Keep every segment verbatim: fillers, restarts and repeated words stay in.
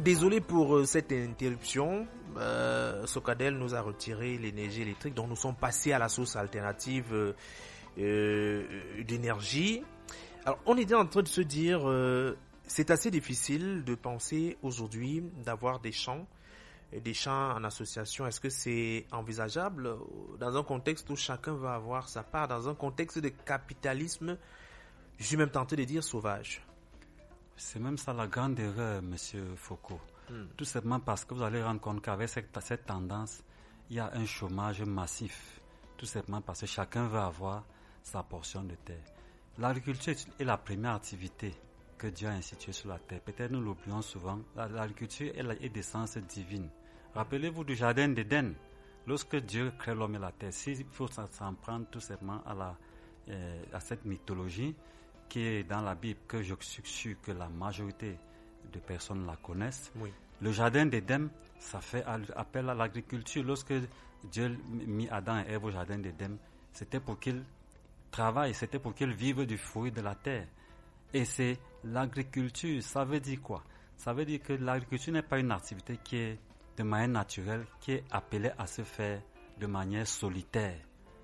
désolé pour euh, cette interruption. Euh, Socadel nous a retiré l'énergie électrique, donc nous sommes passés à la source alternative euh, euh, d'énergie. Alors, on était en train de se dire, euh, c'est assez difficile de penser aujourd'hui d'avoir des champs, des champs en association. Est-ce que c'est envisageable dans un contexte où chacun veut avoir sa part, dans un contexte de capitalisme, je suis même tenté de dire sauvage? C'est même ça la grande erreur, monsieur Foucault. Hmm. Tout simplement parce que vous allez rendre compte qu'avec cette, cette tendance, il y a un chômage massif. Tout simplement parce que chacun veut avoir sa portion de terre. L'agriculture est la première activité que Dieu a instituée sur la terre. Peut-être nous l'oublions souvent. L'agriculture est d'essence divine. Rappelez-vous du jardin d'Éden. Lorsque Dieu crée l'homme et la terre, s'il faut s'en prendre tout simplement à, la, euh, à cette mythologie qui est dans la Bible, que je suis sûr que la majorité de personnes la connaissent. Oui. Le jardin d'Éden, ça fait appel à l'agriculture. Lorsque Dieu mit Adam et Ève au jardin d'Éden, c'était pour qu'ils travaillent, c'était pour qu'ils vivent du fruit de la terre. Et c'est l'agriculture, ça veut dire quoi? Ça veut dire que l'agriculture n'est pas une activité qui est de manière naturelle, qui est appelée à se faire de manière solitaire.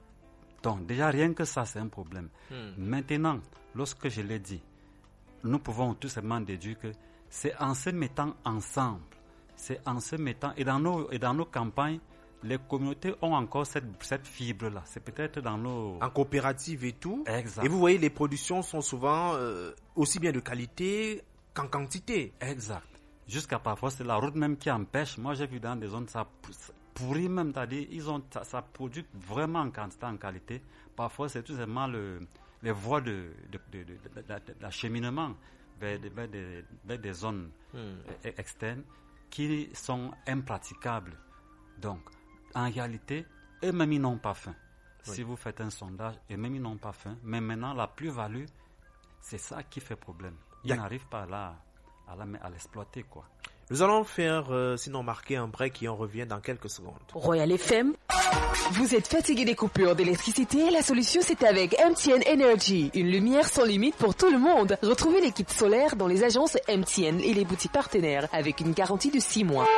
Donc, déjà, rien que ça, c'est un problème. Hmm. Maintenant, lorsque je l'ai dit, nous pouvons tout simplement déduire que c'est en se mettant ensemble, c'est en se mettant, et dans nos, et dans nos campagnes, les communautés ont encore cette, cette fibre-là. C'est peut-être dans nos... En coopérative et tout. Exact. Et vous voyez, les productions sont souvent euh, aussi bien de qualité qu'en quantité. Exact. Jusqu'à parfois, c'est la route même qui empêche. Moi, j'ai vu dans des zones, ça pourrit même, c'est-à-dire, ils ont, ça, ça produit vraiment en quantité, en qualité. Parfois, c'est tout simplement le, les voies de, de, de, de, de, d'acheminement vers, vers, des, vers des zones hmm. externes qui sont impraticables. Donc, en réalité, eux-mêmes, ils n'ont pas faim. Oui. Si vous faites un sondage, eux-mêmes, ils n'ont pas faim. Mais maintenant, la plus-value, c'est ça qui fait problème. Ils D'ac- n'arrivent pas là à, la, à l'exploiter, quoi. Nous allons faire, euh, sinon marquer un break et on revient dans quelques secondes. Royal F M, vous êtes fatigué des coupures d'électricité? La solution, c'est avec M T N Energy. Une lumière sans limite pour tout le monde. Retrouvez l'équipe solaire dans les agences M T N et les boutiques partenaires avec une garantie de six mois.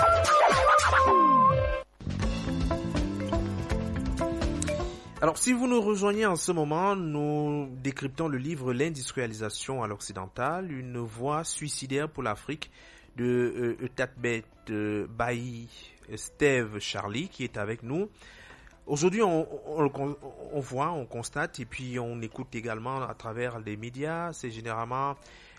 Alors, si vous nous rejoignez en ce moment, nous décryptons le livre « L'industrialisation à l'occidentale, une voie suicidaire pour l'Afrique » de euh, Tatbet euh, Bailly Steve Charlie qui est avec nous. Aujourd'hui, on, on, on voit, on constate et puis on écoute également à travers les médias, c'est généralement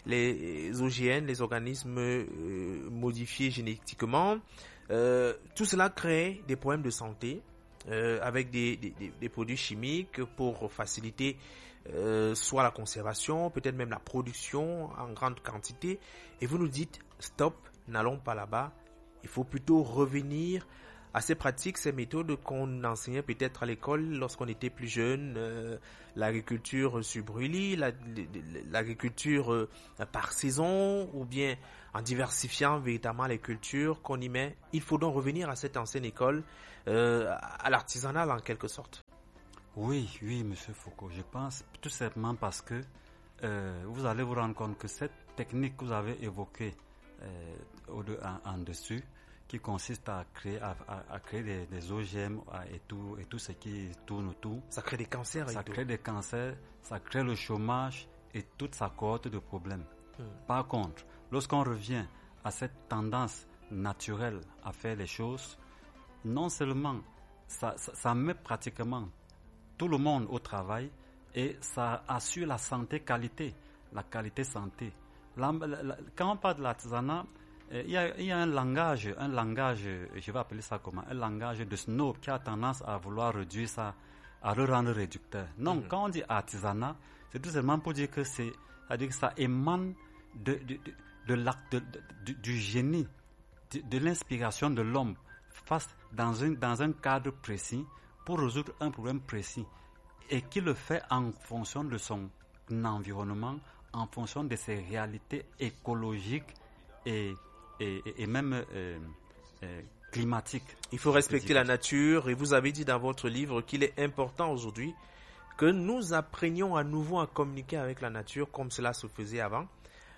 les O G N, les organismes euh, modifiés génétiquement. Euh, tout cela crée des problèmes de santé. Euh, avec des, des, des produits chimiques pour faciliter euh, soit la conservation, peut-être même la production en grande quantité. Et vous nous dites, stop, n'allons pas là-bas. Il faut plutôt revenir à ces pratiques, ces méthodes qu'on enseignait peut-être à l'école lorsqu'on était plus jeune. Euh, l'agriculture sur brûlis, la, l'agriculture euh, par saison, ou bien en diversifiant véritablement les cultures qu'on y met. Il faut donc revenir à cette ancienne école, euh, à l'artisanat en quelque sorte. Oui, oui, monsieur Foucault. Je pense tout simplement parce que euh, vous allez vous rendre compte que cette technique que vous avez évoquée euh, en, en dessus, qui consiste à créer, à, à, à créer des, des O G M et tout, et tout ce qui tourne autour. Ça crée des cancers. Ça et crée tout. des cancers, ça crée le chômage et toute sa cohorte de problèmes. Hmm. Par contre, lorsqu'on revient à cette tendance naturelle à faire les choses, non seulement ça, ça, ça met pratiquement tout le monde au travail et ça assure la santé qualité, la qualité santé. La, la, la, quand on parle de l'artisanat, il y, a, il y a un langage, un langage, je vais appeler ça comment, un langage de snob qui a tendance à vouloir réduire ça, à le rendre réducteur. Non, mm-hmm. Quand on dit artisanat, c'est tout simplement pour dire que c'est, c'est-à-dire que ça émane de, de, de, de l'acte, de, de, du génie, de, de l'inspiration de l'homme face dans un, dans un cadre précis pour résoudre un problème précis et qui le fait en fonction de son environnement, en fonction de ses réalités écologiques et Et, et, et même euh, euh, climatique. Il faut respecter la nature et vous avez dit dans votre livre qu'il est important aujourd'hui que nous apprenions à nouveau à communiquer avec la nature comme cela se faisait avant.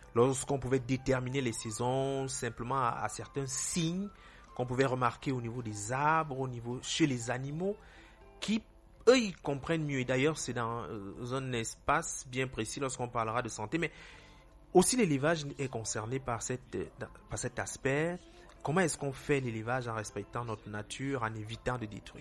lorsqu'on pouvait déterminer les saisons simplement à, à certains signes qu'on pouvait remarquer au niveau des arbres, au niveau chez les animaux, qui eux ils comprennent mieux. Et d'ailleurs c'est dans euh, un espace bien précis lorsqu'on parlera de santé, mais aussi l'élevage est concerné par cette par cet aspect. Comment est-ce qu'on fait l'élevage en respectant notre nature, en évitant de détruire?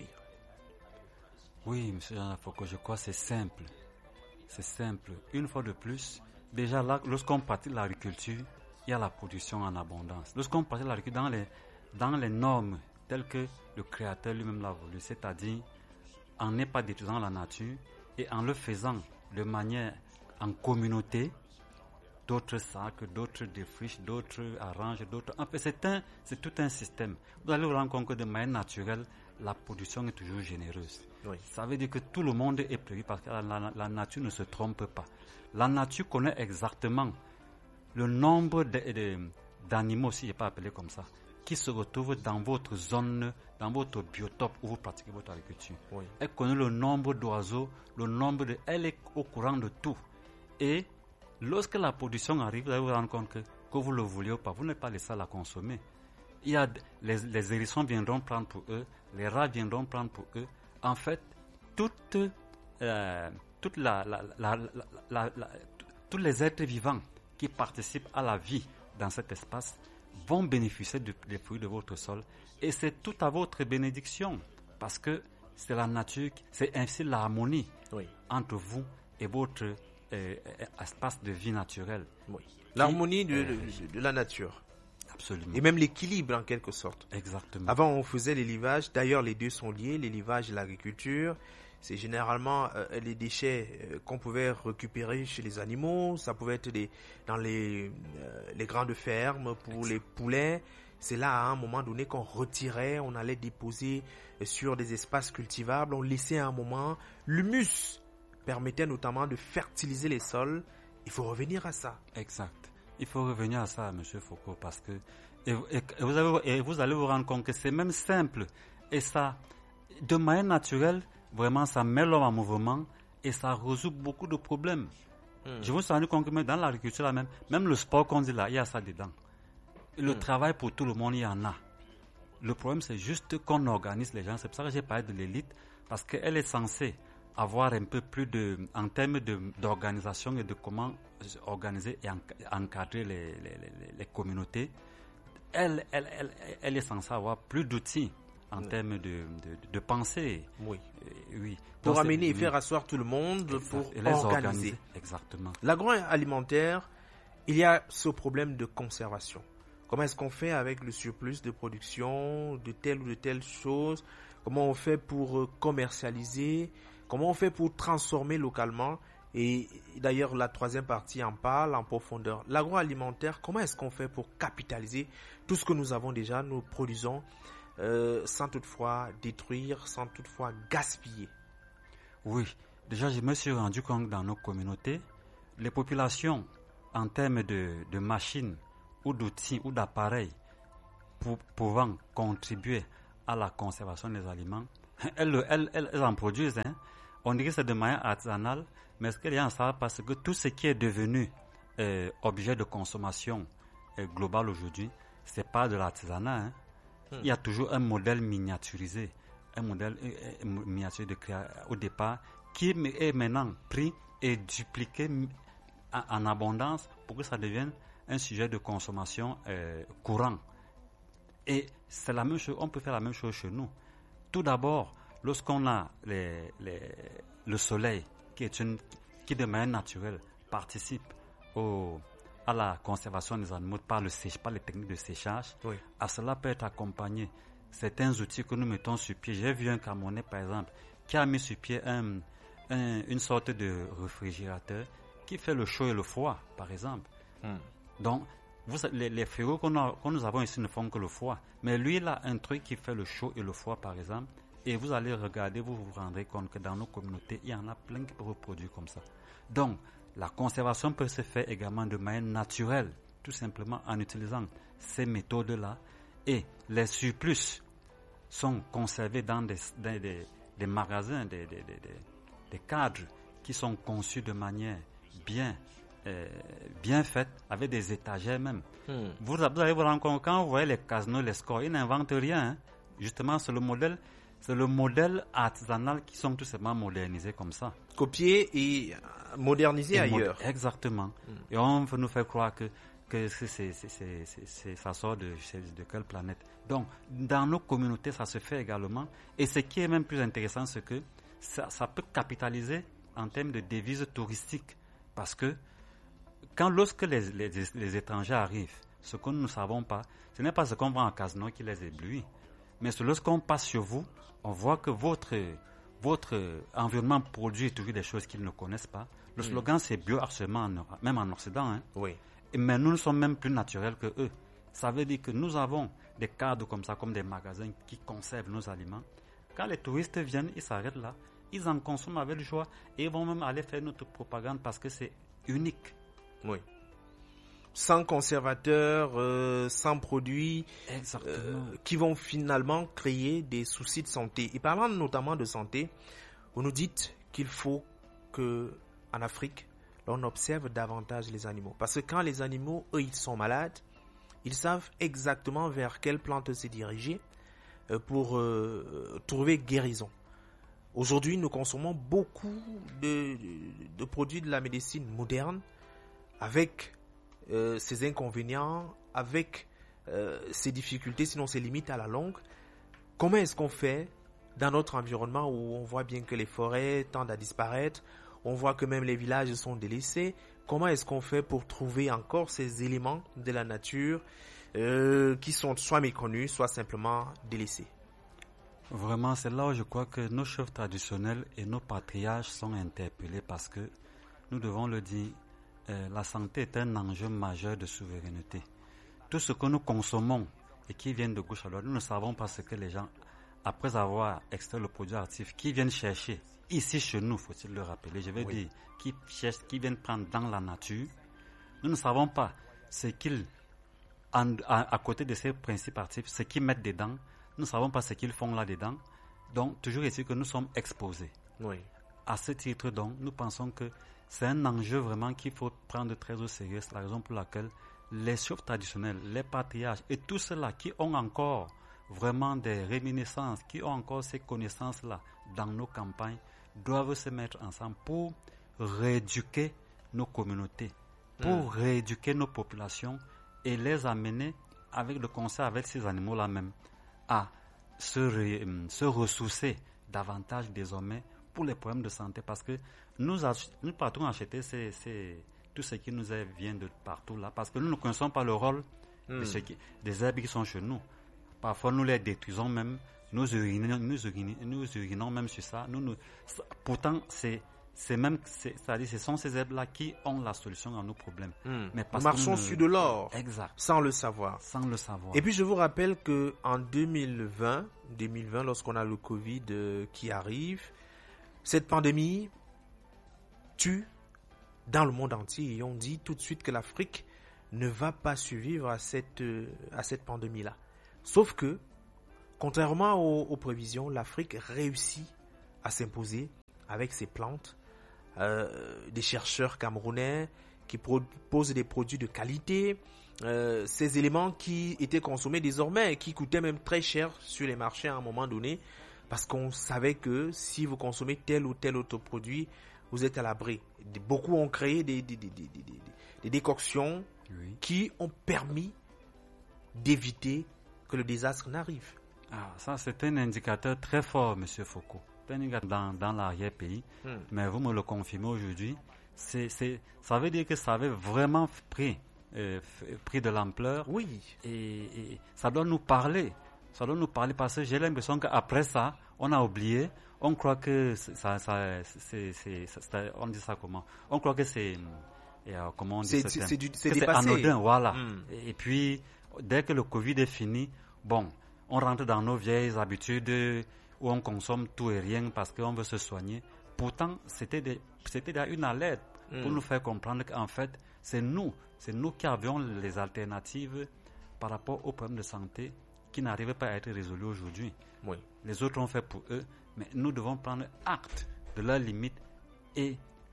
Oui, M. Jean Foucault, je crois que c'est simple. C'est simple. Une fois de plus, déjà là, lorsqu'on pratique l'agriculture, il y a la production en abondance. Lorsqu'on pratique l'agriculture dans les, dans les normes telles que le Créateur lui-même l'a voulu, c'est-à-dire en n'est pas détruisant la nature et en le faisant de manière en communauté, d'autres sacs, d'autres défrichent, d'autres arrangent, d'autres... En fait, c'est, un, c'est tout un système. Vous allez vous rendre compte que de manière naturelle, la production est toujours généreuse. Oui. Ça veut dire que tout le monde est prévu parce que la, la, la nature ne se trompe pas. La nature connaît exactement le nombre de, de, d'animaux, si je ne peux pas appeler comme ça, qui se retrouvent dans votre zone, dans votre biotope où vous pratiquez votre agriculture. Oui. Elle connaît le nombre d'oiseaux, le nombre de... Elle est au courant de tout. Et lorsque la production arrive, vous allez vous rendre compte que, que vous le vouliez ou pas, vous n'êtes pas les seuls à consommer. Il y a, les, les hérissons viendront prendre pour eux, les rats viendront prendre pour eux. En fait, toute, euh, toute la, la, la, la, la, la, tous les êtres vivants qui participent à la vie dans cet espace vont bénéficier de, des fruits de votre sol. Et c'est tout à votre bénédiction, parce que c'est la nature, c'est ainsi l'harmonie oui. entre vous et votre euh, espace de vie naturelle. Oui. L'harmonie de, euh, de, de la nature. Absolument. Et même l'équilibre en quelque sorte. Exactement. Avant on faisait l'élevage, d'ailleurs les deux sont liés, l'élevage et l'agriculture. C'est généralement euh, les déchets euh, qu'on pouvait récupérer chez les animaux, ça pouvait être des, dans les, euh, les grandes fermes pour Exactement. Les poulets. C'est là à un moment donné qu'on retirait, on allait déposer euh, sur des espaces cultivables, on laissait à un moment. L'humus permettait notamment de fertiliser les sols. Il faut revenir à ça. Exact. Il faut revenir à ça, M. Foucault, parce que et, et, et vous avez, et vous allez vous rendre compte que c'est même simple. Et ça, de manière naturelle, vraiment, ça met l'homme en mouvement et ça résout beaucoup de problèmes. Hmm. Je me suis rendu compte que même dans l'agriculture, là, même, même le sport qu'on dit là, il y a ça dedans. Et le hmm. travail pour tout le monde, il y en a. Le problème, c'est juste qu'on organise les gens. C'est pour ça que j'ai parlé de l'élite, parce qu'elle est censée avoir un peu plus de, en termes de, d'organisation et de comment organiser et encadrer les, les, les, les communautés. Elle, elle, elle, elle est censée avoir plus d'outils en oui. termes de, de, de pensée. Oui. Euh, oui. Pour Donc, amener et faire asseoir tout le monde, exact. pour et les organiser. organiser. Exactement. L'agroalimentaire, il y a ce problème de conservation. Comment est-ce qu'on fait avec le surplus de production de telle ou de telle chose? Comment on fait pour commercialiser? Comment on fait pour transformer localement? Et d'ailleurs, la troisième partie en parle en profondeur. L'agroalimentaire, comment est-ce qu'on fait pour capitaliser tout ce que nous avons déjà, nous produisons, euh, sans toutefois détruire, sans toutefois gaspiller? Oui, déjà je me suis rendu compte dans nos communautés, les populations en termes de, de machines ou d'outils ou d'appareils pour, pouvant contribuer à la conservation des aliments, elles, elles, elles en produisent. Hein. On dirait que c'est de manière artisanale, mais ce qu'il y a en ça, parce que tout ce qui est devenu euh, objet de consommation euh, globale aujourd'hui, c'est pas de l'artisanat. Hein. Hmm. Il y a toujours un modèle miniaturisé, un modèle euh, miniaturisé de créa- au départ, qui est maintenant pris et dupliqué en, en abondance pour que ça devienne un sujet de consommation euh, courant. Et c'est la même chose, on peut faire la même chose chez nous. Tout d'abord, lorsqu'on a les, les, le soleil, qui, est une, qui de manière naturelle participe au, à la conservation des animaux par, le sèche, par les techniques de séchage, oui. à cela peut être accompagné certains outils que nous mettons sur pied. J'ai vu un Camerounais, par exemple, qui a mis sur pied un, un, une sorte de réfrigérateur qui fait le chaud et le froid, par exemple. Hmm. Donc, vous, les, les frigos qu'on que nous avons ici ne font que le froid. Mais lui, il a un truc qui fait le chaud et le froid, par exemple. Et vous allez regarder, vous vous rendrez compte que dans nos communautés, il y en a plein qui peuvent produire comme ça. Donc, la conservation peut se faire également de manière naturelle, tout simplement en utilisant ces méthodes-là. Et les surplus sont conservés dans des, des, des, des magasins, des, des, des, des cadres qui sont conçus de manière bien euh, bien faites, avec des étagères même. Hmm. Vous, vous allez vous rendre compte, quand vous voyez les casinos, les scores, ils n'inventent rien. Hein. Justement, c'est le modèle, c'est le modèle artisanal qui sont tout simplement modernisés comme ça. Copier et moderniser Et ailleurs. Mod- exactement. Hmm. Et on veut nous faire croire que, que c'est, c'est, c'est, c'est, c'est, c'est, ça sort de, de quelle planète. Donc, dans nos communautés, ça se fait également. Et ce qui est même plus intéressant, c'est que ça, ça peut capitaliser en termes de devises touristiques. Parce que quand, lorsque les, les, les étrangers arrivent, ce que nous ne savons pas, ce n'est pas ce qu'on voit en casino qui les éblouit. Mais c'est lorsqu'on passe sur vous, on voit que votre, votre environnement produit toujours des choses qu'ils ne connaissent pas. Le slogan, mmh. c'est bioharcèlement, même en Occident. Hein. Oui. Et, mais nous, nous sommes même plus naturels que eux. Ça veut dire que nous avons des cadres comme ça, comme des magasins qui conservent nos aliments. Quand les touristes viennent, ils s'arrêtent là. Ils en consomment avec joie et ils vont même aller faire notre propagande parce que c'est unique. Oui. Sans conservateurs, euh, sans produits, euh, qui vont finalement créer des soucis de santé. Et parlant notamment de santé, vous nous dites qu'il faut que en Afrique, on observe davantage les animaux. Parce que quand les animaux, eux, ils sont malades, ils savent exactement vers quelle plante se diriger euh, pour euh, trouver guérison. Aujourd'hui, nous consommons beaucoup de, de, de produits de la médecine moderne avec euh, ses inconvénients, avec euh, ses difficultés, sinon ses limites à la longue. Comment est-ce qu'on fait dans notre environnement où on voit bien que les forêts tendent à disparaître, on voit que même les villages sont délaissés? Comment est-ce qu'on fait pour trouver encore ces éléments de la nature euh, qui sont soit méconnus, soit simplement délaissés? Vraiment, c'est là où je crois que nos chefs traditionnels et nos patriarches sont interpellés parce que, nous devons le dire, euh, la santé est un enjeu majeur de souveraineté. Tout ce que nous consommons et qui vient de gauche à droite, nous ne savons pas ce que les gens, après avoir extrait le produit actif, qui viennent chercher ici chez nous, faut-il le rappeler, je vais oui. dire, qui cherchent, qui viennent prendre dans la nature. Nous ne savons pas ce qu'ils, en, à, à côté de ces principes actifs, ce qu'ils mettent dedans. Nous ne savons pas ce qu'ils font là-dedans. Donc, toujours est-il que nous sommes exposés. Oui. À ce titre, donc, nous pensons que c'est un enjeu vraiment qu'il faut prendre très au sérieux. C'est la raison pour laquelle les chefs traditionnels, les patriarches et tous ceux-là qui ont encore vraiment des réminiscences, qui ont encore ces connaissances-là dans nos campagnes, doivent se mettre ensemble pour rééduquer nos communautés, pour mmh. rééduquer nos populations et les amener avec le concert avec ces animaux-là même à se, ré, se ressourcer davantage désormais pour les problèmes de santé parce que nous, ach, nous partons acheter ces, ces, tout ce qui nous est, vient de partout là parce que nous ne connaissons pas le rôle mmh. de ce qui, des herbes qui sont chez nous. Parfois nous les détruisons même, nous urinons, nous urinons, nous urinons même sur ça. Nous, nous, pourtant c'est C'est même, c'est, c'est-à-dire, ce sont ces herbes-là qui ont la solution à nos problèmes. Mmh. Mais parce nous marchons que nous, sur de l'or, exact, sans le savoir. Sans le savoir. Et puis je vous rappelle que en deux mille vingt, lorsqu'on a le Covid euh, qui arrive, cette pandémie tue dans le monde entier. Et on dit tout de suite que l'Afrique ne va pas survivre à cette euh, à cette pandémie-là. Sauf que, contrairement aux, aux prévisions, l'Afrique réussit à s'imposer avec ses plantes. Euh, des chercheurs camerounais qui proposent des produits de qualité, euh, ces éléments qui étaient consommés désormais et qui coûtaient même très cher sur les marchés à un moment donné parce qu'on savait que si vous consommez tel ou tel autre produit, vous êtes à l'abri. Beaucoup ont créé des, des, des, des, des, des, des décoctions oui. qui ont permis d'éviter que le désastre n'arrive. Ah, ça c'est un indicateur très fort, Monsieur Foucault. Dans, dans l'arrière-pays, hmm. mais vous me le confirmez aujourd'hui, c'est, c'est, ça veut dire que ça avait vraiment pris, euh, pris de l'ampleur. Oui. Et, et ça doit nous parler. Ça doit nous parler parce que j'ai l'impression qu'après ça, on a oublié. On croit que ça, ça c'est, c'est, c'est, on dit ça comment? On croit que c'est, et, euh, comment on dit c'est, ça? C'est, c'est, du, c'est, c'est anodin, voilà. Hmm. Et, et puis, dès que le Covid est fini, bon, on rentre dans nos vieilles habitudes. Où on consomme tout et rien parce qu'on veut se soigner. Pourtant, c'était, des, c'était déjà une alerte pour mmh. nous faire comprendre qu'en fait, c'est nous, c'est nous qui avions les alternatives par rapport aux problèmes de santé qui n'arrivaient pas à être résolus aujourd'hui. Oui. Les autres ont fait pour eux, mais nous devons prendre acte de leurs limites et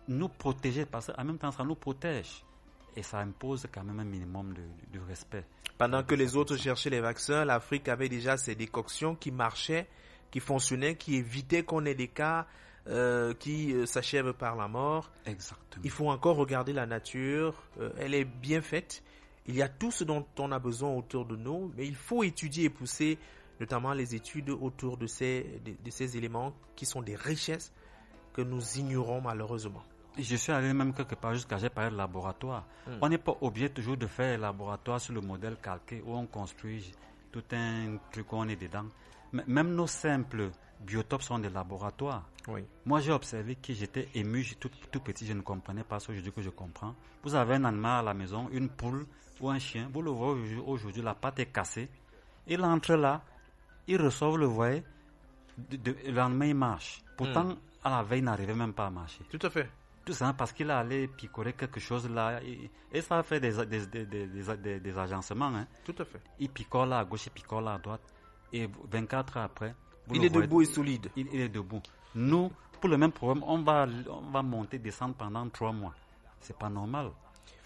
nous protéger, parce qu'en même temps, ça nous protège. Et ça impose quand même un minimum de, de, de respect. Pendant que les autres cherchaient les vaccins, l'Afrique avait déjà ses décoctions qui marchaient, qui fonctionnaient, qui évitaient qu'on ait des cas euh, qui euh, s'achèvent par la mort. Exactement. Il faut encore regarder la nature. Euh, elle est bien faite. Il y a tout ce dont on a besoin autour de nous, mais il faut étudier et pousser notamment les études autour de ces, de, de ces éléments qui sont des richesses que nous ignorons malheureusement. Je suis allé même quelque part jusqu'à j'ai parlé de laboratoire. Mm. On n'est pas obligé toujours de faire un laboratoire sur le modèle calqué où on construit tout un truc où on est dedans. Mais même nos simples biotopes sont des laboratoires. Oui. Moi, j'ai observé que j'étais ému, tout, tout petit, je ne comprenais pas ça. Aujourd'hui que je comprends. Vous avez un animal à la maison, une poule ou un chien. Vous le voyez aujourd'hui, la patte est cassée. Il entre là, il ressort, le voyez, de, de, le lendemain il marche. Pourtant, mm. à la veille, il n'arrivait même pas à marcher. Tout à fait. Tout ça parce qu'il allait picorer quelque chose là. Et, et ça fait des, des, des, des, des, des, des agencements. Hein. Tout à fait. Il picore là à gauche, il picore là à droite. Et vingt-quatre heures après, il est voyez, debout et solide. Il, il est debout. Nous, pour le même problème, on va, on va monter, descendre pendant trois mois. C'est pas normal.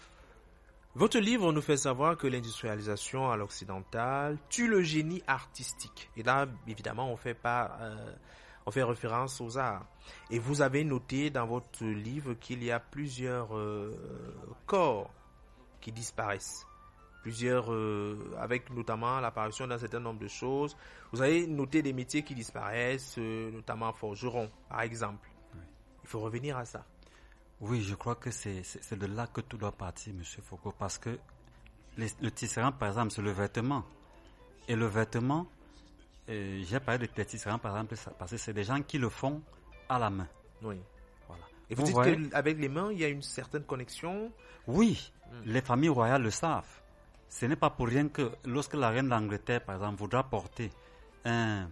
Votre livre nous fait savoir que l'industrialisation à l'occidental tue le génie artistique. Et là, évidemment, on fait pas, euh, on fait référence aux arts. Et vous avez noté dans votre livre qu'il y a plusieurs euh, corps qui disparaissent. Plusieurs, euh, avec notamment l'apparition d'un certain nombre de choses. Vous avez noté des métiers qui disparaissent, euh, notamment forgeron, par exemple. Oui. Il faut revenir à ça. Oui, je crois que c'est, c'est, c'est de là que tout doit partir, M. Foucault, parce que les, le tisserand, par exemple, c'est le vêtement. Et le vêtement, euh, j'ai parlé de tisserand, par exemple, parce que c'est des gens qui le font à la main. Oui. Voilà. Et vous, vous dites qu'avec les mains, il y a une certaine connexion? Oui, hum. Les familles royales le savent. Ce n'est pas pour rien que lorsque la reine d'Angleterre, par exemple, voudra porter un,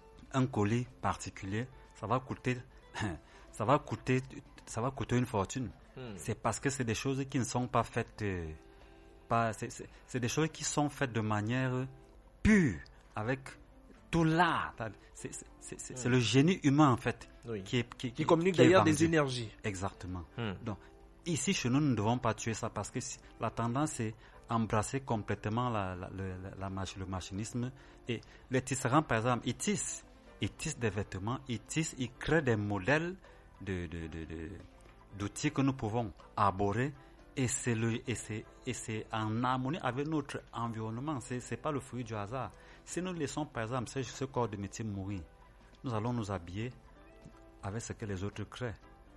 un collier particulier, ça va coûter, ça va coûter, ça va coûter une fortune. Hmm. C'est parce que c'est des choses qui ne sont pas faites, euh, pas, c'est, c'est, c'est des choses qui sont faites de manière pure, avec tout l'art. C'est, c'est, c'est, c'est, hmm. c'est le génie humain, en fait, oui. qui, est, qui, qui communique qui d'ailleurs des énergies. Exactement. Hmm. Donc, ici, chez nous, nous ne devons pas tuer ça parce que la tendance est embrasser complètement la, la, la, la, la, le machinisme. Et les tisserands, par exemple, ils tissent. Ils tissent des vêtements, ils tissent, ils créent des modèles de, de, de, de, d'outils que nous pouvons arborer. Et c'est, le, et, c'est, et c'est en harmonie avec notre environnement. Ce n'est pas le fruit du hasard. Si nous laissons, par exemple, ce, ce corps de métier mourir, nous allons nous habiller avec ce que les autres créent.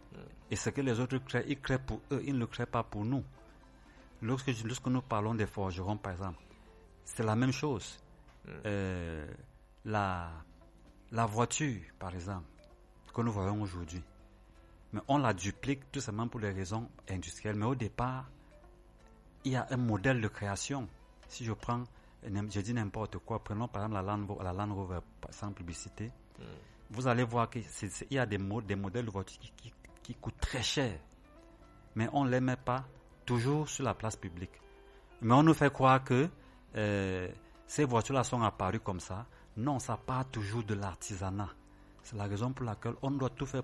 Et ce que les autres créent, ils créent pour eux, ils ne le créent pas pour nous. Lorsque, lorsque nous parlons des forgerons, par exemple, c'est la même chose. Mm. Euh, la, la voiture, par exemple, que nous voyons aujourd'hui, mais on la duplique tout simplement pour les raisons industrielles. Mais au départ, il y a un modèle de création. Si je prends, je dis n'importe quoi, prenons par exemple la Land Rover, la Land Rover sans publicité, mm. vous allez voir qu'il y a des, mod, des modèles de voitures qui, qui, qui coûtent très cher, mais on ne les met pas toujours sur la place publique. Mais on nous fait croire que euh, ces voitures-là sont apparues comme ça. Non, ça part toujours de l'artisanat. C'est la raison pour laquelle on doit tout faire